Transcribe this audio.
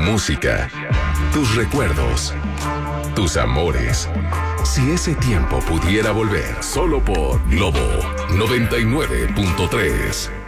música, tus recuerdos, tus amores. Si ese tiempo pudiera volver, solo por Globo 99.3.